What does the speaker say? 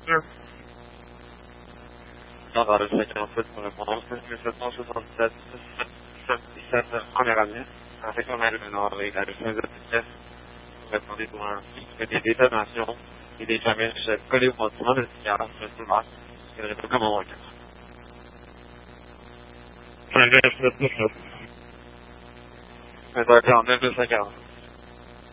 Dans le 57 pour répondre, 1767, 77, première année, avec un mail de Nord et la défense de pièce, pour répondre pour un cycle des détonations et des damage collés au bâtiment de cigare sur le boulevard, et le comme on regarde. 59, 9, 9. 49, 250.